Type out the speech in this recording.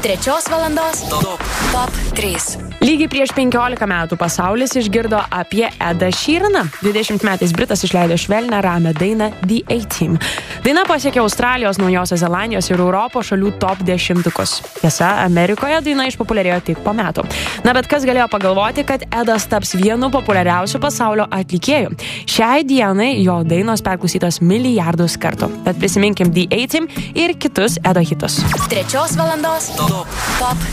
3 valandos Top 3. Lygiai prieš 15 metų pasaulis išgirdo apie Edą Sheeraną. 20 metais Britas išleido švelnią ramią dainą The A-Team. Daina pasiekė Australijos, Naujosios Zelandijos ir Europos šalių top 10. Tiesa, Amerikoje daina išpopuliarėjo tik po metų. Na, bet kas galėjo pagalvoti, kad Edas taps vienu populiariausių pasaulio atlikėjų. Šiai dienai jo dainos perklausytos milijardus kartų. Tad prisiminkim The A-Team ir kitus Edo hitus. 3 valandos Top